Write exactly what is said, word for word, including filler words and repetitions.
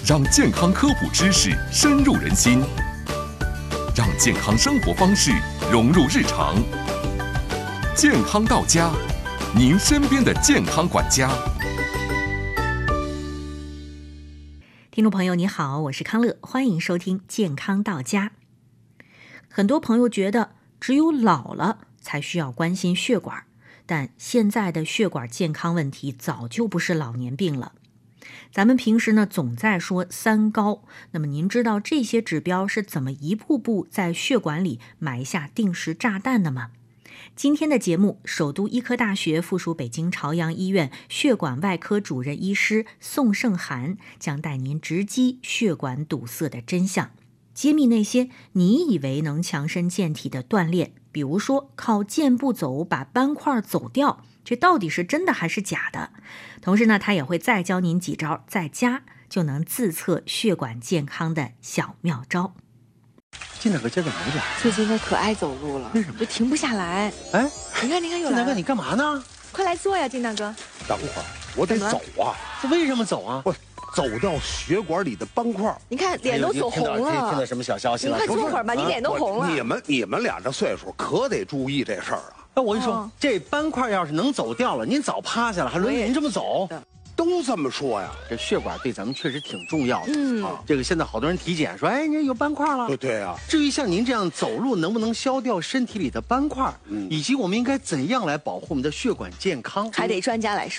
让健康科普知识深入人心，让健康生活方式融入日常。健康到家，您身边的健康管家。 听众朋友你好，我是康乐，欢迎收听健康到家。很多朋友觉得只有老了才需要关心血管，但现在的血管健康问题早就不是老年病了。咱们平时呢总在说三高，那么您知道这些指标是怎么一步步在血管里埋下定时炸弹的吗？今天的节目，首都医科大学附属北京朝阳医院血管外科主任医师宋胜涵将带您直击血管堵塞的真相，揭秘那些你以为能强身健体的锻炼，比如说靠健步走把斑块走掉，这到底是真的还是假的？同时呢，他也会再教您几招在家就能自测血管健康的小妙招。 金大哥今儿怎么回事？ 最近他可爱走路了， 为什么？ 就停不下来。 哎， 你看，你看，又来了。 金大哥，你干嘛呢？ 快来坐呀，金大哥。 等会儿，我得走啊！ 这为什么走啊？ 不，走掉血管里的斑块。 你看脸都走红了。 哎、听, 到听到什么小消息了？ 你快坐会儿吧，你脸都红了。 你们你们俩这岁数可得注意这事儿啊！ 哎，我跟你说， 哦、 这斑块要是能走掉了，您早趴下了，还轮您这么走？ 都这么说呀， 这血管对咱们确实挺重要的。 嗯啊，这个现在好多人体检说，哎，你有斑块了。 对对啊。 至于像您这样走路能不能消掉身体里的斑块，嗯，以及我们应该怎样来保护我们的血管健康， 还得专家来说。